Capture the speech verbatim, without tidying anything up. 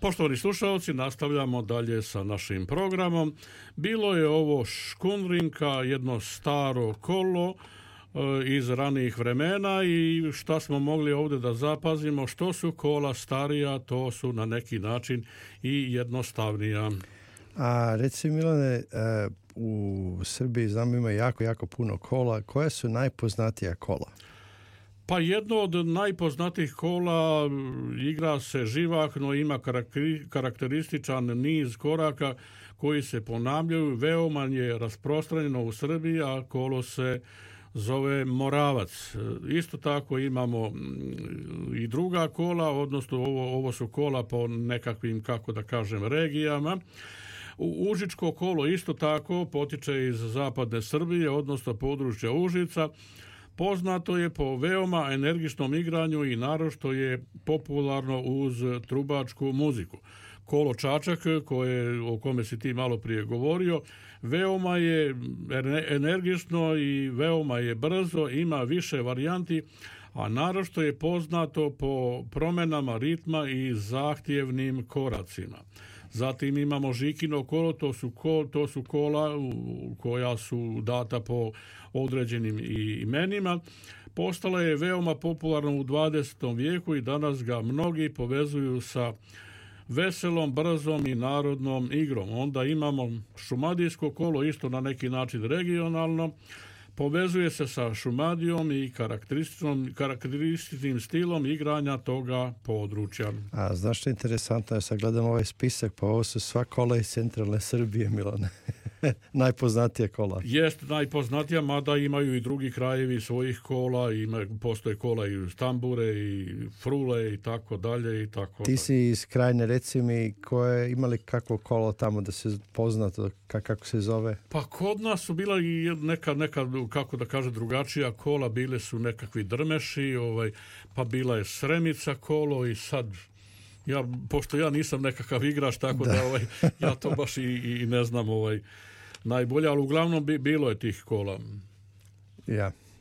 Poštovani slušalci, nastavljamo dalje sa našim programom. Bilo je ovo škunrinka, jedno staro kolo iz ranijih vremena i šta smo mogli ovdje da zapazimo, što su kola starija, to su na neki način i jednostavnija. A reci Milane, u Srbiji znamo ima jako, jako puno kola. Koja su najpoznatija kola? Pa jedno od najpoznatijih kola igra se živahno, ima karakterističan niz koraka koji se ponavljaju, veoma je rasprostranjeno u Srbiji, a kolo se zove Moravac. Isto tako imamo i druga kola, odnosno ovo, ovo su kola po nekakvim, kako da kažem, regijama. Užičko kolo isto tako potiče iz zapadne Srbije, odnosno područja Užica. Poznato je po veoma energičnom igranju i naročito je popularno uz trubačku muziku. Kolo Čačak, koje, o kome si ti malo prije govorio, veoma je energično i veoma je brzo, ima više varijanti, a naročito je poznato po promjenama ritma i zahtjevnim koracima. Zatim imamo Žikino kolo, to su, ko, to su kola koja su data po određenim imenima. Postala je veoma popularna u dvadesetom vijeku i danas ga mnogi povezuju sa veselom, brzom i narodnom igrom. Onda imamo Šumadijsko kolo, isto na neki način regionalno, povezuje se sa Šumadijom i karakterističnim, karakterističnim stilom igranja toga područja. A znaš što je interesantno, ja sad gledam ovaj spisak, pa ovo su sva kola iz centralne Srbije, Milane. Najpoznatija kola. Jest najpoznatija, mada imaju i drugi krajevi svojih kola, ima, postoje kola i Stambure i Frule i tako dalje i tako. Ti si iz Krajine, reci mi, koje imali kakvo kolo tamo da se poznato, kako se zove? Pa kod nas su bila i neka, neka kako da kaže, drugačija kola, bile su nekakvi drmeši, ovaj, pa bila je Sremica kolo i sad ja, pošto ja nisam nekakav igrač, tako da, da ovaj, ja to baš i, i ne znam ovaj, najbolje, ali uglavnom bi, bilo je tih kola. Ja.